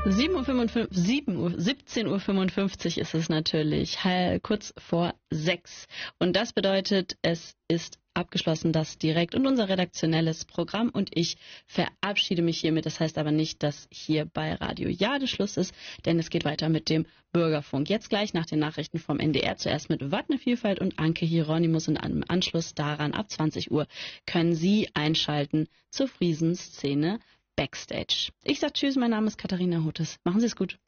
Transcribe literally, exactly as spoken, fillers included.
sieben Uhr fünfundfünfzig, sieben Uhr, siebzehn Uhr fünfundfünfzig ist es natürlich, kurz vor sechs. Und das bedeutet, es ist abgeschlossen, das direkt und unser redaktionelles Programm. Und ich verabschiede mich hiermit. Das heißt aber nicht, dass hier bei Radio Jade Schluss ist, denn es geht weiter mit dem Bürgerfunk. Jetzt gleich nach den Nachrichten vom N D R, zuerst mit Wat ne Vielfalt und Anke Hieronymus. Und im Anschluss daran ab zwanzig Uhr können Sie einschalten zur Friesenszene Backstage. Ich sag Tschüss, mein Name ist Katharina Hutes. Machen Sie es gut.